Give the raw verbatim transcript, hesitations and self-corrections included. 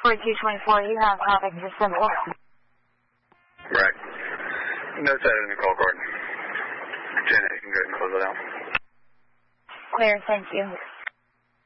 forty-two twenty-four, you have contact just symbol. Right. No side in the call, Gordon. Janet, you can go ahead and close it out. Clear, thank you.